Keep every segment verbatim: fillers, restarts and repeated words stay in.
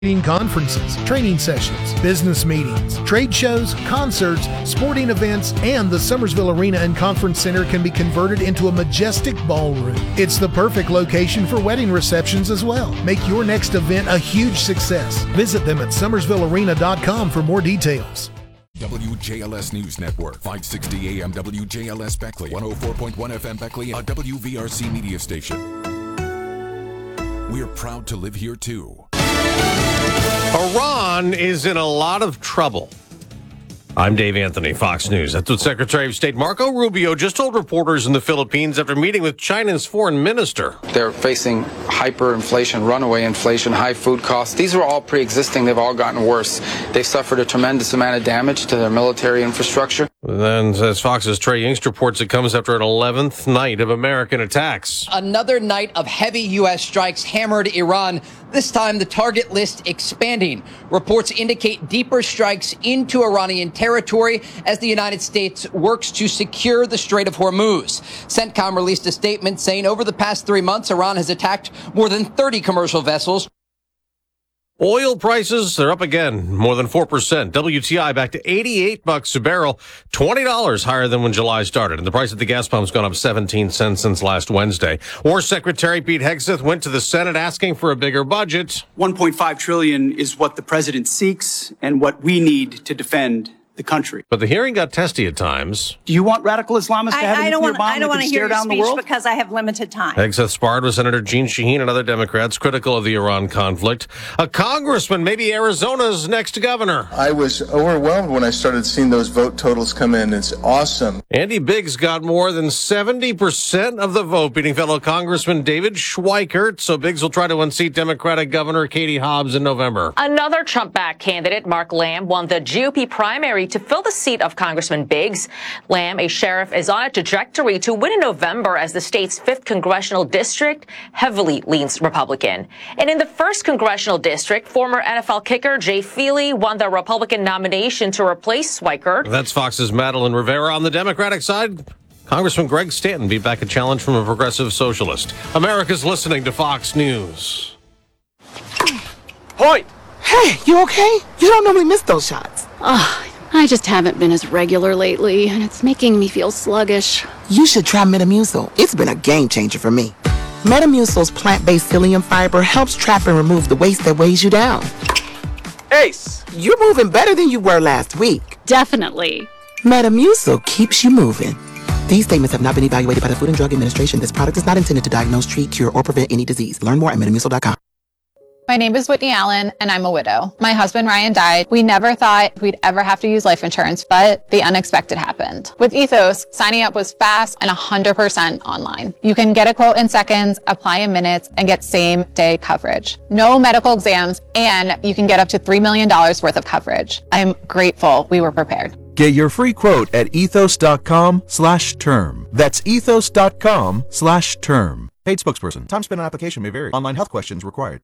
Conferences, training sessions, business meetings, trade shows, concerts, sporting events, and the Summersville Arena and Conference Center can be converted into a majestic ballroom. It's the perfect location for wedding receptions as well. Make your next event a huge success. Visit them at summersville arena dot com for more details. W J L S News Network, five sixty A M W J L S Beckley, one oh four point one F M Beckley, a W V R C media station. We're proud to live here too. Iran is in a lot of trouble. I'm Dave Anthony, Fox News. That's what Secretary of State Marco Rubio just told reporters in the Philippines after meeting with China's foreign minister. They're facing hyperinflation, runaway inflation, high food costs. These are all pre-existing. They've all gotten worse. They've suffered a tremendous amount of damage to their military infrastructure. Then, as Fox's Trey Yingst reports, it comes after an eleventh night of American attacks. Another night of heavy U S strikes hammered Iran. This time, the target list expanding. Reports indicate deeper strikes into Iranian territory as the United States works to secure the Strait of Hormuz. CENTCOM released a statement saying over the past three months, Iran has attacked more than thirty commercial vessels. Oil prices, they're up again, more than four percent. W T I back to eighty-eight bucks a barrel, twenty dollars higher than when July started. And the price at the gas pump's gone up seventeen cents since last Wednesday. War Secretary Pete Hegseth went to the Senate asking for a bigger budget. one point five trillion dollars is what the president seeks and what we need to defend the country. But the hearing got testy at times. Do you want radical Islamists to have I, a I don't nuclear want, bomb I don't that want can to stare hear your down the speech world? because I have limited time. Hegseth sparred with Senator Jeanne Shaheen and other Democrats critical of the Iran conflict. A congressman, maybe Arizona's next governor. I was overwhelmed when I started seeing those vote totals come in. It's awesome. Andy Biggs got more than seventy percent of the vote, beating fellow Congressman David Schweikert. So Biggs will try to unseat Democratic Governor Katie Hobbs in November. Another Trump-backed candidate, Mark Lamb, won the G O P primary to fill the seat of Congressman Biggs. Lamb, a sheriff, is on a trajectory to win in November as the state's fifth congressional district heavily leans Republican. And in the first congressional district, former N F L kicker Jay Feely won the Republican nomination to replace Schweikert. That's Fox's Madeline Rivera. On the Democratic side, Congressman Greg Stanton beat back a challenge from a progressive socialist. America's listening to Fox News. Point! Hey, you okay? You don't normally miss those shots. Oh, I just haven't been as regular lately, and it's making me feel sluggish. You should try Metamucil. It's been a game changer for me. Metamucil's plant-based psyllium fiber helps trap and remove the waste that weighs you down. Ace! You're moving better than you were last week. Definitely. Metamucil keeps you moving. These statements have not been evaluated by the Food and Drug Administration. This product is not intended to diagnose, treat, cure, or prevent any disease. Learn more at metamucil dot com. My name is Whitney Allen, and I'm a widow. My husband, Ryan, died. We never thought we'd ever have to use life insurance, but the unexpected happened. With Ethos, signing up was fast and one hundred percent online. You can get a quote in seconds, apply in minutes, and get same-day coverage. No medical exams, and you can get up to three million dollars worth of coverage. I'm grateful we were prepared. Get your free quote at ethos.com slash term. That's ethos.com slash term. Paid spokesperson. Time spent on application may vary. Online health questions required.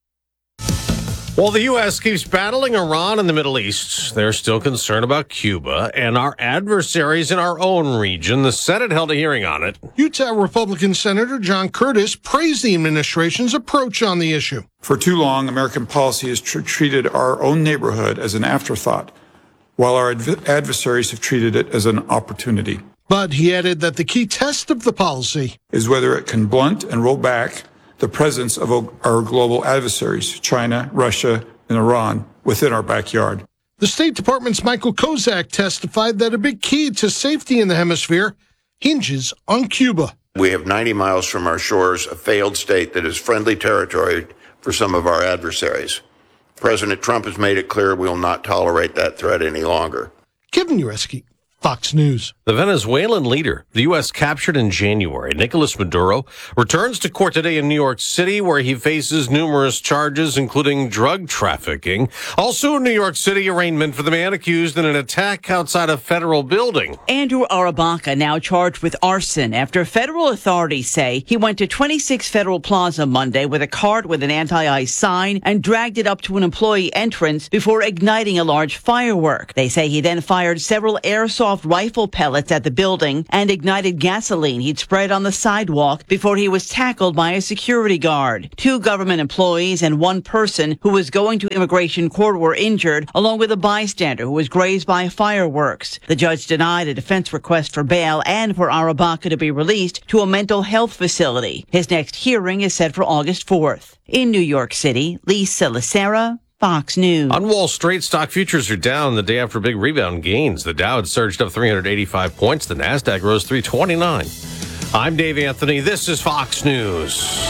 While the U S keeps battling Iran in the Middle East, they're still concerned about Cuba and our adversaries in our own region. The Senate held a hearing on it. Utah Republican Senator John Curtis praised the administration's approach on the issue. For too long, American policy has tr- treated our own neighborhood as an afterthought, while our adv- adversaries have treated it as an opportunity. But he added that the key test of the policy is whether it can blunt and roll back the presence of our global adversaries, China, Russia, and Iran, within our backyard. The State Department's Michael Kozak testified that a big key to safety in the hemisphere hinges on Cuba. We have ninety miles from our shores a failed state that is friendly territory for some of our adversaries. President Trump has made it clear we will not tolerate that threat any longer. Kevin Ureski, Fox News. The Venezuelan leader, the U S captured in January, Nicolas Maduro, returns to court today in New York City, where he faces numerous charges, including drug trafficking. Also in New York City, arraignment for the man accused in an attack outside a federal building. Andrew Arabaka now charged with arson after federal authorities say he went to twenty-six Federal Plaza Monday with a cart with an anti-ICE sign and dragged it up to an employee entrance before igniting a large firework. They say he then fired several airsoft airsoft rifle pellets at the building and ignited gasoline he'd spread on the sidewalk before he was tackled by a security guard. Two government employees and one person who was going to immigration court were injured, along with a bystander who was grazed by fireworks. The judge denied a defense request for bail and for Arabaka to be released to a mental health facility. His next hearing is set for August fourth. In New York City, Lisa Lacera, Fox News. On Wall Street, stock futures are down the day after big rebound gains. The Dow had surged up three hundred eighty-five points. The Nasdaq rose three twenty-nine. I'm Dave Anthony. This is Fox News.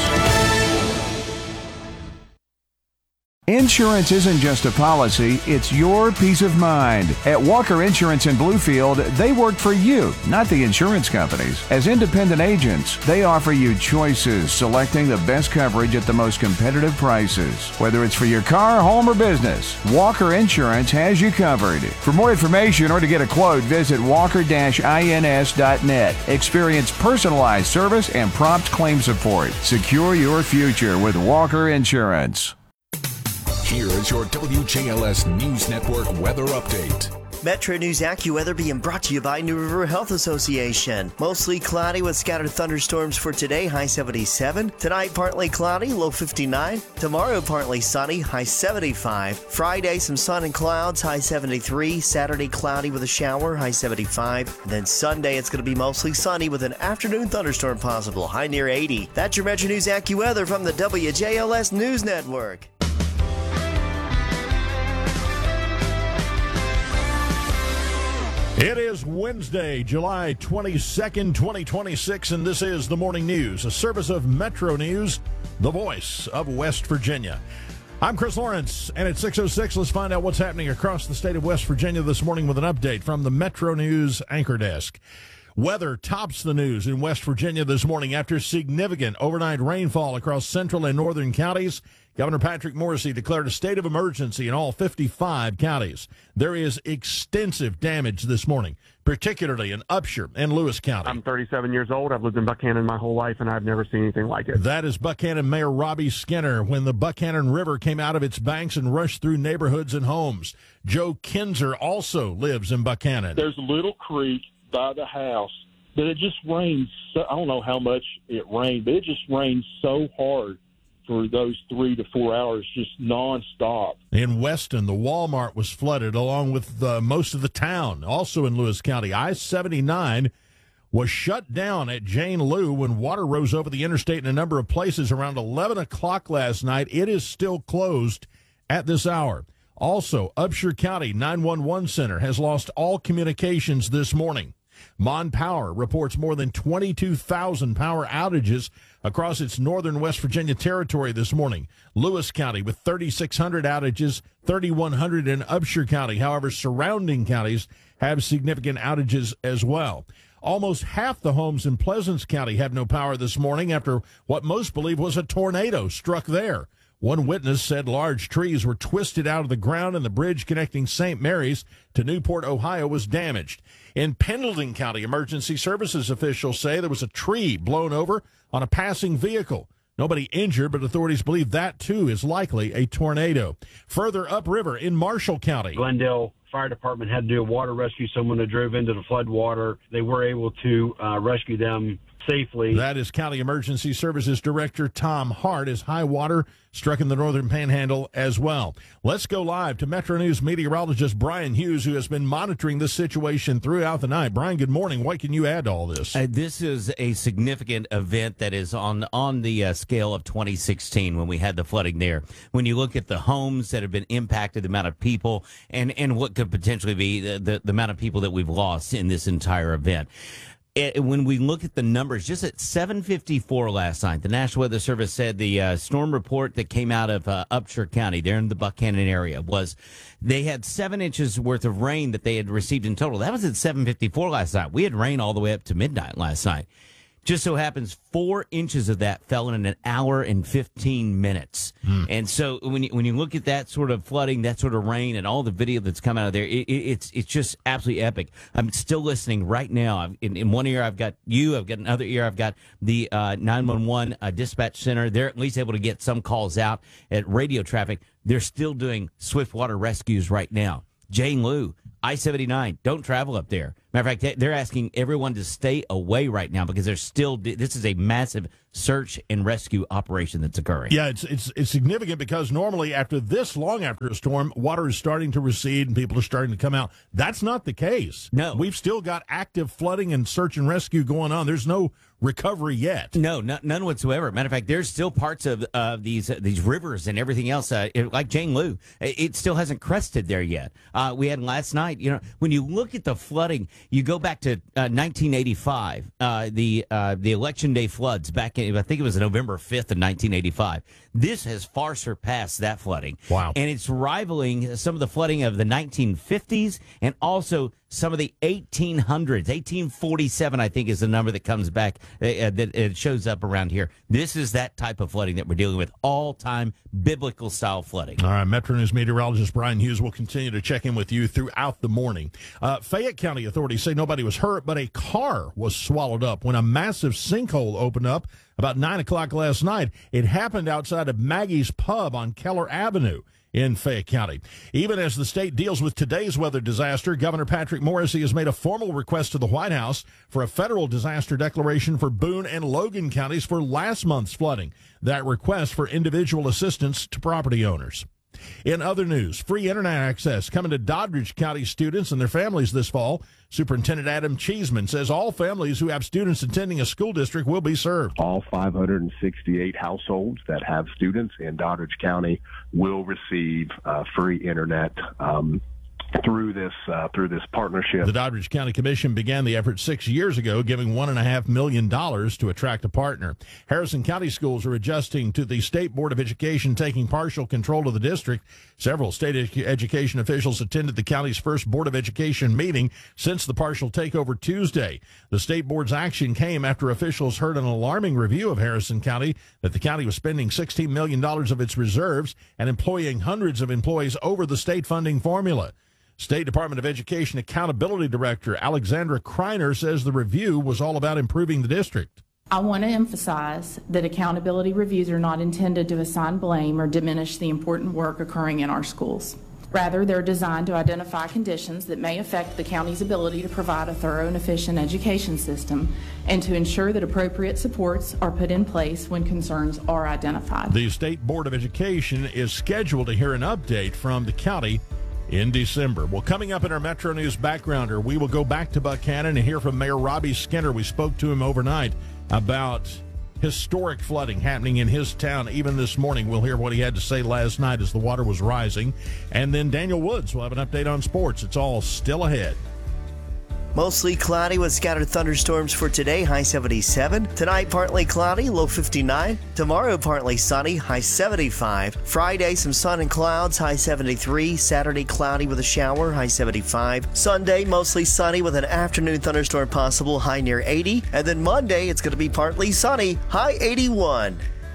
Insurance isn't just a policy, it's your peace of mind. At Walker Insurance in Bluefield, they work for you, not the insurance companies. As independent agents, they offer you choices, selecting the best coverage at the most competitive prices. Whether it's for your car, home, or business, Walker Insurance has you covered. For more information or to get a quote, visit walker dash ins dot net. Experience personalized service and prompt claim support. Secure your future with Walker Insurance. Here is your W J L S News Network weather update. Metro News AccuWeather being brought to you by New River Health Association. Mostly cloudy with scattered thunderstorms for today, high seventy-seven. Tonight, partly cloudy, low fifty-nine. Tomorrow, partly sunny, high seventy-five. Friday, some sun and clouds, high seventy-three. Saturday, cloudy with a shower, high seventy-five. And then Sunday, it's going to be mostly sunny with an afternoon thunderstorm possible, high near eighty. That's your Metro News AccuWeather from the W J L S News Network. It is Wednesday, July twenty-second, twenty twenty-six, and this is the Morning News, a service of Metro News, the voice of West Virginia. I'm Chris Lawrence, and at six oh six, let's find out what's happening across the state of West Virginia this morning with an update from the Metro News Anchor Desk. Weather tops the news in West Virginia this morning after significant overnight rainfall across central and northern counties. Governor Patrick Morrisey declared a state of emergency in all fifty-five counties. There is extensive damage this morning, particularly in Upshur and Lewis County. I'm thirty-seven years old. I've lived in Buckhannon my whole life, and I've never seen anything like it. That is Buckhannon Mayor Robbie Skinner when the Buckhannon River came out of its banks and rushed through neighborhoods and homes. Joe Kinzer also lives in Buckhannon. There's a little creek by the house, but it just rained. So, I don't know how much it rained, but it just rained so hard for those three to four hours, just nonstop. In Weston, the Walmart was flooded along with uh, most of the town. Also in Lewis County, I seventy-nine was shut down at Jane Lew when water rose over the interstate in a number of places around eleven o'clock last night. It is still closed at this hour. Also, Upshur County nine one one Center has lost all communications this morning. Mon Power reports more than twenty-two thousand power outages across its northern West Virginia territory this morning. Lewis County with thirty-six hundred outages, thirty-one hundred in Upshur County. However, surrounding counties have significant outages as well. Almost half the homes in Pleasants County have no power this morning after what most believe was a tornado struck there. One witness said large trees were twisted out of the ground and the bridge connecting Saint Mary's to Newport, Ohio was damaged. In Pendleton County, emergency services officials say there was a tree blown over on a passing vehicle. Nobody injured, but authorities believe that, too, is likely a tornado. Further upriver in Marshall County. Glendale Fire Department had to do a water rescue. Someone that drove into the flood water. They were able to uh, rescue them safely. That is County Emergency Services Director Tom Hart as high water struck in the northern panhandle as well. Let's go live to Metro News meteorologist Brian Hughes, who has been monitoring this situation throughout the night. Brian, good morning. What can you add to all this? Uh, this is a significant event that is on, on the uh, scale of twenty sixteen when we had the flooding there. When you look at the homes that have been impacted, the amount of people, and, and what could potentially be the, the, the amount of people that we've lost in this entire event. It, when we look at the numbers, just at seven fifty-four last night, the National Weather Service said the uh, storm report that came out of uh, Upshur County, there in the Buckhannon area, was they had seven inches worth of rain that they had received in total. That was at seven fifty-four last night. We had rain all the way up to midnight last night. Just so happens four inches of that fell in an hour and fifteen minutes. Hmm. And so when you, when you look at that sort of flooding, that sort of rain, and all the video that's come out of there, it, it, it's it's just absolutely epic. I'm still listening right now. I'm, in, in one ear, I've got you. I've got another ear. I've got the uh, nine one one uh, dispatch center. They're at least able to get some calls out at radio traffic. They're still doing swift water rescues right now. Jane Lew, I seventy-nine, don't travel up there. Matter of fact, they're asking everyone to stay away right now because there's still this is a massive search and rescue operation that's occurring. Yeah, it's it's it's significant because normally after this long after a storm, water is starting to recede and people are starting to come out. That's not the case. No. We've still got active flooding and search and rescue going on. There's no recovery yet. No, no none whatsoever. Matter of fact, there's still parts of uh, these uh, these rivers and everything else, uh, it, like Jane Lou. It, it still hasn't crested there yet. Uh, we had last night, you know, when you look at the flooding, you go back to uh, nineteen eighty-five, uh, the uh, the election day floods back in, I think it was November fifth of nineteen eighty-five. This has far surpassed that flooding. Wow. And it's rivaling some of the flooding of the nineteen fifties and also some of the eighteen hundreds. eighteen forty-seven, I think, is the number that comes back, uh, that it shows up around here. This is that type of flooding that we're dealing with, all-time biblical-style flooding. All right, Metro News meteorologist Brian Hughes will continue to check in with you throughout the morning. Uh, Fayette County authorities say nobody was hurt, but a car was swallowed up when a massive sinkhole opened up about nine o'clock last night. It happened outside of Maggie's Pub on Keller Avenue in Fayette County. Even as the state deals with today's weather disaster, Governor Patrick Morrisey has made a formal request to the White House for a federal disaster declaration for Boone and Logan counties for last month's flooding. That request for individual assistance to property owners. In other news, free internet access coming to Doddridge County students and their families this fall. Superintendent Adam Cheeseman says all families who have students attending a school district will be served. All five hundred sixty-eight households that have students in Doddridge County will receive uh, free internet um, through this uh, through this partnership. The Doddridge County Commission began the effort six years ago, giving one and a half million dollars to attract a partner. Harrison County schools are adjusting to the State Board of Education taking partial control of the district. Several state ed- education officials attended the county's first Board of Education meeting since the partial takeover Tuesday. The state board's action came after officials heard an alarming review of Harrison County that the county was spending sixteen million dollars of its reserves and employing hundreds of employees over the state funding formula. State Department of Education Accountability Director Alexandra Kreiner says the review was all about improving the district. I want to emphasize that accountability reviews are not intended to assign blame or diminish the important work occurring in our schools. Rather, they're designed to identify conditions that may affect the county's ability to provide a thorough and efficient education system and to ensure that appropriate supports are put in place when concerns are identified. The State Board of Education is scheduled to hear an update from the county in December. Well, coming up in our Metro News Backgrounder, we will go back to Buchanan and hear from Mayor Robbie Skinner. We spoke to him overnight about historic flooding happening in his town even this morning. We'll hear what he had to say last night as the water was rising. And then Daniel Woods will have an update on sports. It's all still ahead. Mostly cloudy with scattered thunderstorms for today, high seventy-seven. Tonight, partly cloudy, low fifty-nine. Tomorrow, partly sunny, high seventy-five. Friday, some sun and clouds, high seventy-three. Saturday, cloudy with a shower, high seventy-five. Sunday, mostly sunny with an afternoon thunderstorm possible, high near eighty. And then Monday, it's going to be partly sunny, high eighty-one.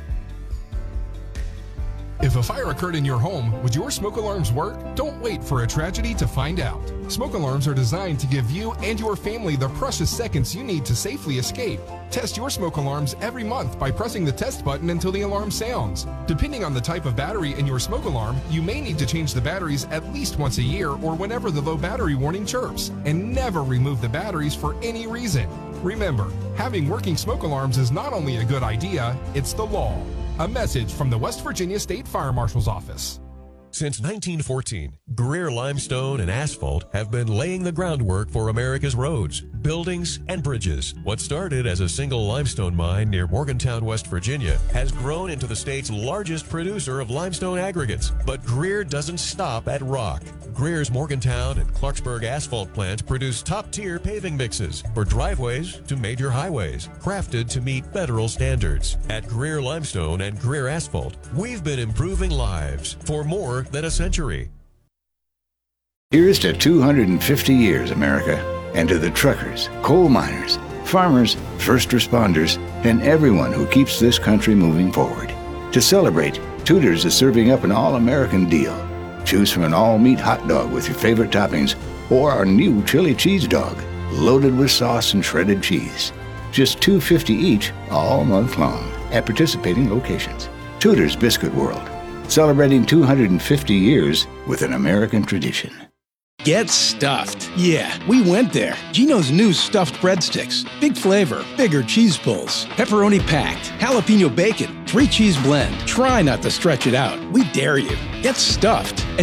If a fire occurred in your home, would your smoke alarms work? Don't wait for a tragedy to find out. Smoke alarms are designed to give you and your family the precious seconds you need to safely escape. Test your smoke alarms every month by pressing the test button until the alarm sounds. Depending on the type of battery in your smoke alarm, you may need to change the batteries at least once a year or whenever the low battery warning chirps. And never remove the batteries for any reason. Remember, having working smoke alarms is not only a good idea, it's the law. A message from the West Virginia State Fire Marshal's Office. Since nineteen fourteen, Greer Limestone and Asphalt have been laying the groundwork for America's roads, buildings, and bridges. What started as a single limestone mine near Morgantown, West Virginia, has grown into the state's largest producer of limestone aggregates. But Greer doesn't stop at rock. Greer's Morgantown and Clarksburg asphalt plants produce top-tier paving mixes for driveways to major highways, crafted to meet federal standards. At Greer Limestone and Greer Asphalt, we've been improving lives for more than a century. Here's to two hundred fifty years, America, and to the truckers, coal miners, farmers, first responders, and everyone who keeps this country moving forward. To celebrate, Tudor's is serving up an all-American deal. Choose from an all-meat hot dog with your favorite toppings or our new chili cheese dog, loaded with sauce and shredded cheese. Just two dollars and fifty cents each all month long at participating locations. Tudor's Biscuit World, celebrating two hundred fifty years with an American tradition. Get stuffed. Yeah, we went there. Gino's new stuffed breadsticks. Big flavor, bigger cheese pulls, pepperoni packed, jalapeno bacon, three cheese blend. Try not to stretch it out. We dare you. Get stuffed.